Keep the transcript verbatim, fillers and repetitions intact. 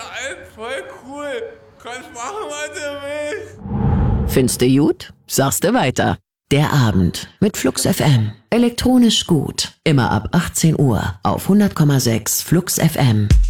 alles voll cool. Kannst machen, was du willst. Findest du gut? Sagst du weiter. Der Abend mit Flux F M. Elektronisch gut. Immer ab achtzehn Uhr auf hundert Komma sechs Flux F M.